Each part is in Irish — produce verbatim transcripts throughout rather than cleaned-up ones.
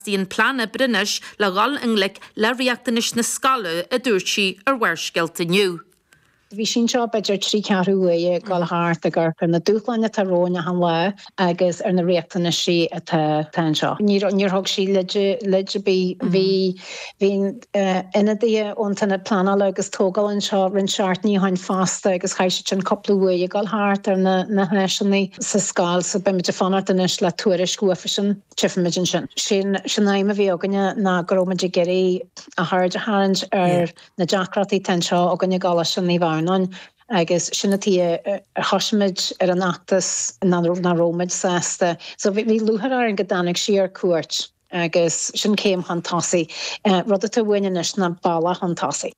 Dín plana brinis le gal inglik le riachtanis na scala a dúirtí ar bhairgealt aniu. Bhí sin seo beidir trí ceathrú é gal háart a ggurpa na dúchláinne taróna an le agus ar na riachtainna si atá tan seo. Níor thug sí leide bí bhí hín inadí óntainna planala agus tógáil seo rinn seart ní hain fásta agus chaise sin coplú é gal háart ar na na heisinaí sa scáil sa bimidir fanart inis le tuairis guafisin tifimiidin sin. Sin sin naim a bhí aganne na gorómaidir geirí a háid a háint ar na deacratí tan seo aganne gála sin ní bhar agus sinnatí a hasimiid ar an nachtas na rómid sásta. So bhí luthar ar an godanig siar cuairt agus sin céim hantásaí. Rud atá bhaineis na balla hantásaí.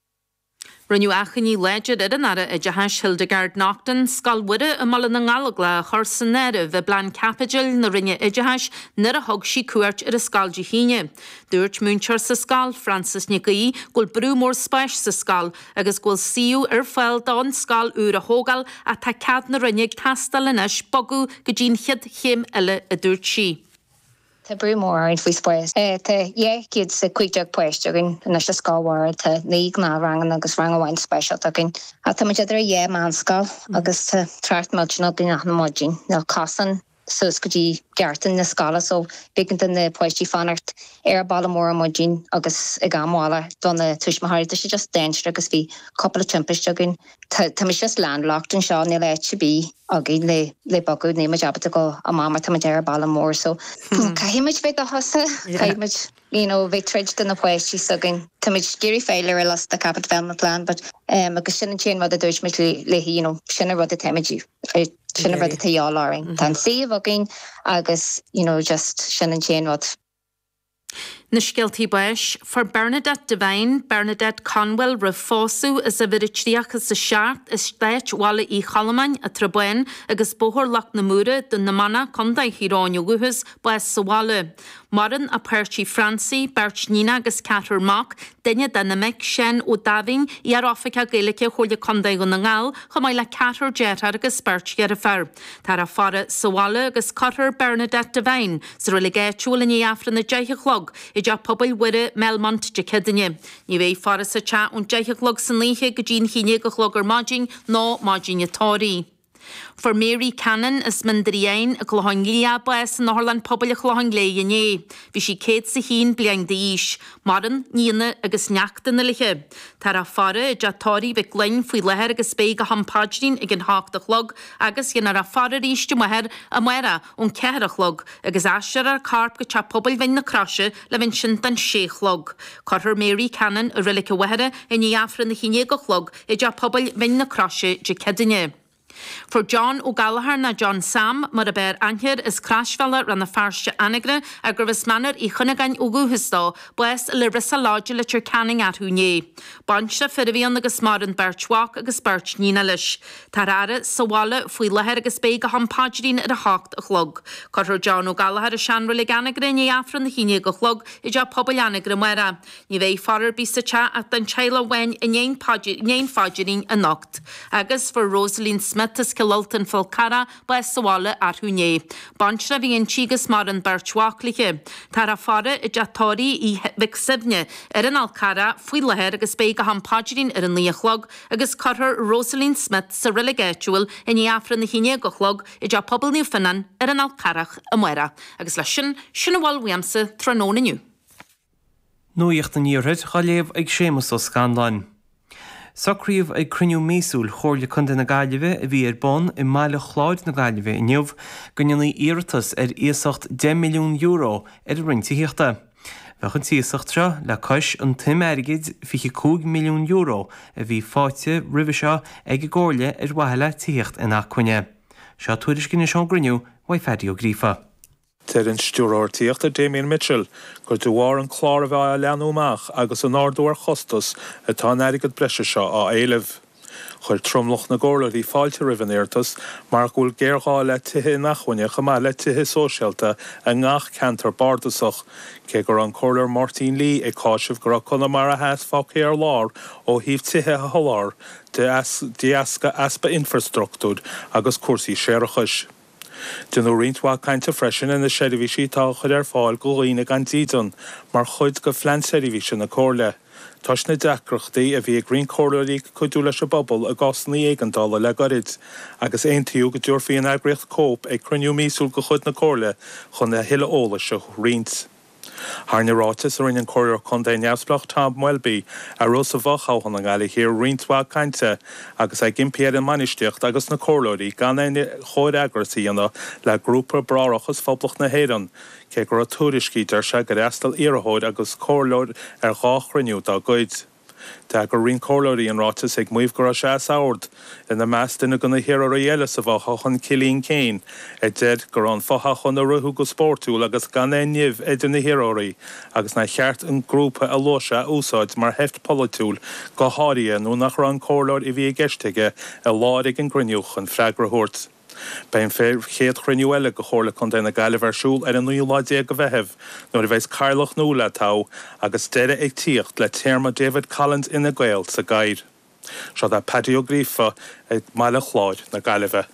Rinneú achaní leidir ar an ara a dehais Hildegard Naughton scalhuire a mala na ngalagla chur san neireamh a blan capidil na rinne idehais nar a thug sí cuairt ar a scaldi híine. Dúirt múntear sa scal Francis Nicaí gúil brú mór spáis sa scal agus gúil síú ar fáil dán scal úr a hógal a tá cad na rinne tastal inis bogu go dín chiad chéim eile a dúirt sí. Tá brú mór in fao spáis. Tá dhéiciad sa cuiideag poisteagin na sa scáhhar tá ní ná rangan agus rangháin spéisialt agin. A tá muidir ar dhé man scal agus tá trácht muidna duine nach na modjin. Nó casan sus go dtí geartan na scala so bigant in na poistí fanart ar balla mór modjin agus i gamála donna tuismahair tá sé just denstre agus bhí couple of timpisteagin. Tá mis just landlocked in seo ní leit se bí agin le le bagú ní ma jabba go a mamar tá ar balla mór so caiimiid bit a hosa caiimiid you know bit tridged in na poistí sagin táid géirí féilir las the capit fel na plan but um agus sin chin wat a dúirt mit le you know sinna rud a teimiidí sinna rud a taálaring tan si agin agus you know just sin chin wat Na scialtaí bais, for Bernadette Devine, Bernadette Conwell ra fósú is a bhiritíach is a seart is steit wala í chalamáin a trabuin agus bóthir lach na múra don na mana condaid híráin uguhus bais sa wala. Maran a Perchi Franci, Bert Nina agus Catar Mock, dinne dynamic sin ó Davin i ar Africa Gaelice cholia condaid go na ngal, chumai le Catar Jetar agus Bert ger a fer. Tar a fara sa wala agus Catar Bernadette Devine, sa relegéitúil in í afra na deithichlog, i ja pobl wire Melmont de Kedinje. Ní bhéh fara sa cha ún deithichlog san líche go dín chiine go chlog ar mágin nó mágin a tórí. For Mary Cannon is mindriain a chlohangia bais an Norland pobl a chlohangléi né. Bhí si céad sa hín bliang de ís. Maran níana agus neachta na liche. Tar a fara i jatóri bheith glein fwy leher agus spéig a hampáidín ag an hácht a chlog agus gyn ar a fara ríiste meher a mwera ón ceir a chlog agus asir ar carp go cha pobl vein na crashe le vin sin dan sé chlog. Corher Mary Cannon a rilik a wehere in i afra na chiné go chlog i ja pobl vein na crashe je kedinje. For John O'Gallagher na John Sam mar a bear anhir is crashfella ran na farste anigre a gurvis manner i chunnagain uguhistá bues le risa láge le tur canning at húné. Banse fyrvion agus marin berchwak agus berch nína lish. Tarare sawala fwy leher agus beig a hampáidín ar a hácht a chlog. Corher John O'Gallagher a seanru le ganigre ní afran na híine go chlog i ja pobl anigre mwera. Ní bhéh farar bisa cha at den chaila wen in ein fáidín a nocht. Agus for Rosalind Smith is Kilolton Fulcara ba sawala ar húné. Banse bhí an tígus mar an berchwakliche. Tar a fara i jatóri i vic sibne ar an alcara fwy leher agus beig a hampáidín ar an líachlog agus corher Rosalind Smith sa relegéitúil in i afran na híine go chlog i ja pobl níu finnan ar an alcarach a mwera. Agus le sin sinna bháil wiamsa tróna niu. Nuíocht an níorthid chaléamh ag sémas ó Scandáin. Sacríomh ag cruniú mísúil chóirle chunda na gaiileh a bhí ar bon i máile chláid na gaiileh i nniuh gonnealaí iarratas ar íosacht ten milliún euro ar ringtííochta. Bheadh an tíosachtra le cais an tim airgid fiche two milliún euro a bhí fáite ribh seo ag ggóirle ar waithile tíocht in achcuine. Seo tuairis cinne seán gruniú wa fedí ó grífa. Ter an stúrortíocht a Damien Mitchell gur dúhar an chlár a bheith a leanúach agus an ardúar chostas atá airigad breise seo á éileh. Chuir tromloch na ggóla í fáilte rihan airtas mar gúil géirá le tuthe nachhaine chumá le tuthe sóisialta a ngach cantar bardasach cé gur an choir Martin Lee ag cáisih gur a chunamara a heas fácé ar lár ó híomh tuthe a tholáir de asca aspa infrastruchtúd agus cuasaí séireachais. Den ó rintá caiinte freisin in na seidirhísí tá chud ar fáil go roioine gan dídon, mar chud go phlean seidirhíse na cóirle. Tás na deacrochtaí a bhí Green Corlerí chuidú leis a bobbal a gosnaí éigeandála le gorid, agus éon tíú go dúir faoin agriocht cóp ag cruniú mísúil go chud na cóirle chun na hiile óla se rint. Harna rátas ar in choir chun é neamsplach Tom Welby a rosa bhacháhan an gála hir rintá cainte agus ag gimpéad an manisteocht agus na cóirlóirí gan é chóir agrasaí anna le grúpa brárachas fóblach na héan, cé gur a túriscítar se gur eastal iarthóid agus cóirlóid ar gáchraniú dá goid. Tá gur rin cóirlóirí an rátas ag muomh gur a sé saord in na meastain gona hir a réile sa bhachachan Cilín Céin, ag dead gur an fachachan a ruthú go spórtúil agus gan é nimh idir na hiróirí, agus na cheart an grúpa a loise úsáid mar heft politúil go háiríe nó nach ran cóirlóid i bhí geisteige a ládig an gruniuch an freigrahort. Bein fér chéad chruinúile go chóirla chun déna gaile bharsúil ar an nuúláidé go bheitheh, nuair a bheits Carlach nó le tá agus deire ag tíocht le téarma David Collins ina Gael sa gaiir. Seo a Patio Grífa ag meile chláid na gaiileh.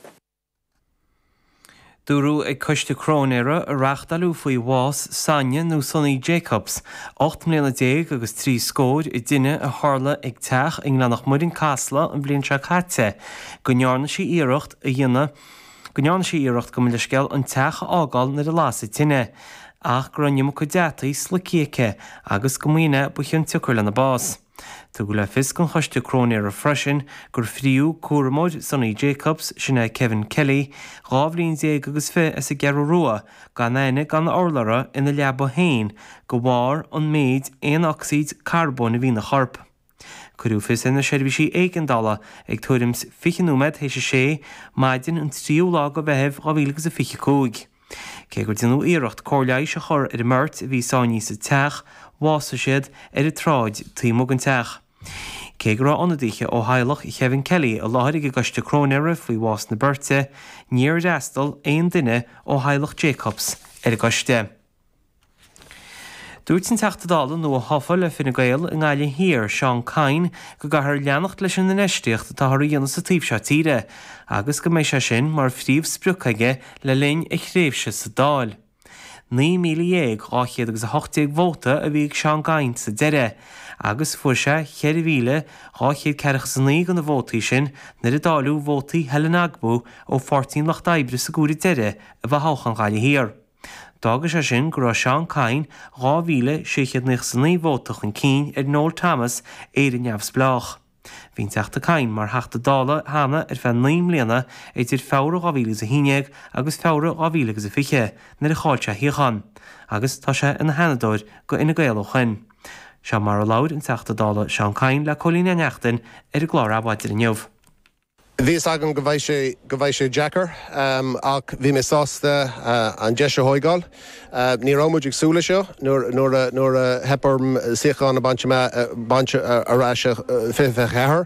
Dúrú ag coiste crónéire a reachtalú faoi bhás Sanja nó Sonny Jacobs, ocht mbliana déag agus trí scóid i duine a tharla ag teach ag lenach muirin Casla an blion se chaite, go nearna sí iirecht a dhéine, go nearna sí iirecht go muidir an teach ágáil na a lása tine, ach gur an nimmo go deataí le céice agus go muoine buchan tucur le na bás. Tá go le fis an choiste crónéir a freisin gur friú cuaramóid Sonny Jacobs sinna Kevin Kelly, rábhlíonn déag agus fé is a gearú rua gan éine gan orlara ina leabba hain go bhhar an méid éon oxíd carbón a bhí na charp. Curú fis ina seirbhísí éigeandála ag tuairim's fichanúmed hééis sé maidin an tríú lá go bheitheh á bhílagus a fiche cúig. Cé gur tinú iirecht cóirleid se chur ar mirt a bhí sáiní sa teach, bhása siad ar a tráid tí mó an teach. Cé gur anadíche ó hailech i Kevin Kelly a láthir go goiste crónéire faoi bhás na birte, níor deastal éon duine ó hailech Jacobs ar a goiste. Dúirt an teachtadála nó a hofa le Fine Gael in gáile hir Sean Cain go gahar leannacht leis an neisteocht a táthir dhéana sa tíobh tíre, agus go méid se sin mar phríomh sprucaige le linn ag chréimhse sa dáil. ní míle áchéad agus a hochtaigh bhóta a bhíh Sean Cain sa deire, agus fuair se cheir bhíle áchéad ceirich san ní an na bhótaí sin nar a dáliú bhótaí Helen Agbú ó fourteen Loch Daibre sa gúri deire a bheit háchan gáile hir. Dágus sé sin gur Sean Cain dhá mhíle séchead nach san ní bhótach an cín ar Noel Thomas éar an neamhs blách. Bhín teachta Cain mar heachta dála hána ar fe ní mbliana éidir fára á bhílas a híineag agus fára á bhílagus a fiche nar a cháilte híochan, agus tá sé ina henadóir go ina gaal ó chuin. Se mar a láir an teachta dála Sean Cain le cholína neachtain ar a glár abhaidir in neamh. Vís agam go bhaid sé go bhaid sé Jackar um, ach bhí me sásta uh, an deise hóigáil. Uh, ní rámuid ag súla seo nuair a heparm siachán a bantse bantse aráise fé chéair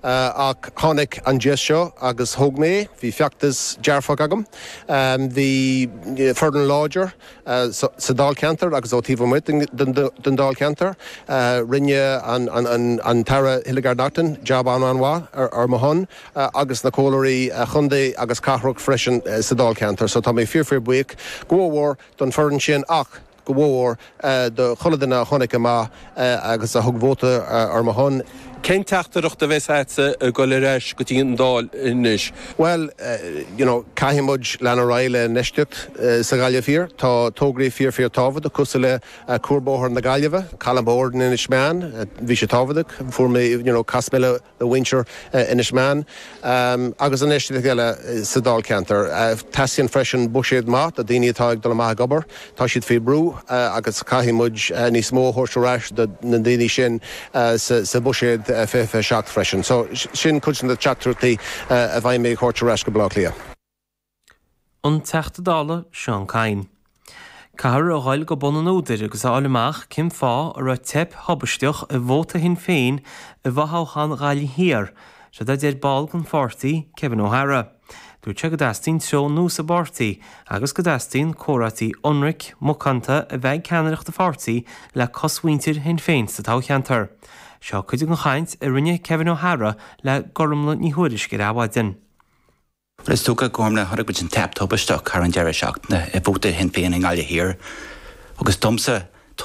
ach tháinig an deis seo agus thug mé, bhí feachtas dearfach agam. Um, bhí ferdan láidir uh, sa dál cantar agus ó tíomh muid den dál cantar. Uh, rinne an, an, an, an tara Hilligardachtain, jab an anhá ar, ar mahon. Uh, agus na cóirí uh, chundé agus cathrach freisin uh, sa dál cantar, so tá mé fearfir buic go don ferdan sin ach go bhór uh, de choladanna chonica má uh, agus a thugbhóta uh, ar mahon. Cén teachtarach a bheits áitsa a go le reis go dtí an dáil inis? Well, uh, you know, caithimid lena raile neisteocht uh, sa gaile fír, tá tógraí fír fír tábhad a cusa le uh, cuarbóthar na gaiileh, calambóir in ismeán, uh, bhí sé tábhaach, fuair mé, you know, caspile le winter uh, in ismeán, um, agus an neisteocht eile uh, sa dál cantar. Uh, Taisian freisin buisiad mát, a daoine atá ag dul maith gobar, tá siad fé brú, uh, agus caithimid uh, ní smó thuirseráis na daoine sin uh, sa, sa buisiad fé fé seach freisin. So sin chuin na chatúirtaí a bhaid mé chuirte reis go blá lia. An teachtadála Sean Cain. Cahar a ghail go bon an óidir agus a aileach cim fá ar a tep hobbaisteach a bhóta hin féin a bhathchan gáil hir, se da déir ball gan fortaí Kevin O'Hara. Dúirt se go dastín seo nús a bortaí agus go dastín córatí Unric Mocanta a bheith ceannaireacht a fortaí le coshaintir hin féin sa tá cheantar. Seo chuidir go chaint a rinne Kevin O'Hara le gormla ní thuiris go ráhhaidin. Is tócha gomna thug bud an tap topasteach chu an deire seachna i bhúta hen féin gáile hir, agus domsa